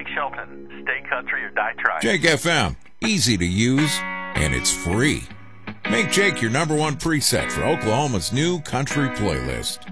Blake Shelton. Stay country or die trying. Jake FM. Easy to use, and it's free. Make Jake your number one preset for Oklahoma's new country playlist.